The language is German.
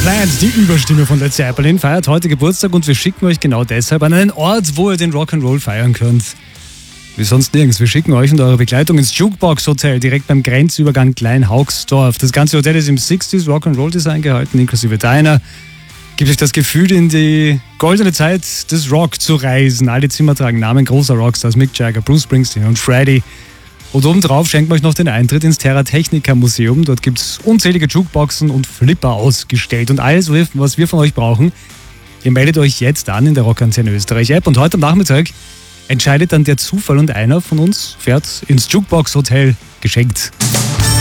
Plant, die Überstimme von Led Zeppelin, feiert heute Geburtstag und wir schicken euch genau deshalb an einen Ort, wo ihr den Rock'n'Roll feiern könnt. Wie sonst nirgends. Wir schicken euch und eure Begleitung ins Jukebox Hotel, direkt beim Grenzübergang Klein-Haugsdorf. Das ganze Hotel ist im 60s Rock'n'Roll Design gehalten, inklusive Diner. Gibt euch das Gefühl, in die goldene Zeit des Rock zu reisen. Alle Zimmer tragen Namen großer Rockstars, Mick Jagger, Bruce Springsteen und Freddie. Und obendrauf schenken wir euch noch den Eintritt ins Terra Technica Museum. Dort gibt es unzählige Jukeboxen und Flipper ausgestellt. Und alles, was wir von euch brauchen, ihr meldet euch jetzt an in der Rockantenne Österreich App. Und heute am Nachmittag entscheidet dann der Zufall und einer von uns fährt ins Jukebox Hotel geschenkt.